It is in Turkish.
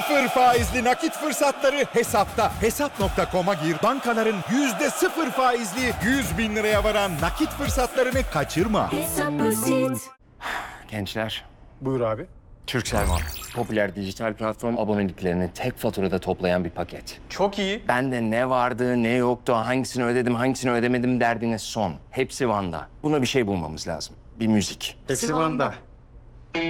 Sıfır faizli nakit fırsatları Hesap'ta. Hesap.com'a gir. Bankaların %0 faizli 100 bin liraya varan nakit fırsatlarını kaçırma. Hesap basit. Gençler, Buyur abi. Turkcell var. Popüler dijital platform aboneliklerini tek faturada toplayan bir paket. Çok iyi. Bende ne vardı, ne yoktu, hangisini ödedim, hangisini ödemedim derdine son. Hepsi Van'da. Buna bir şey bulmamız lazım. Bir müzik. Hepsi Van'da.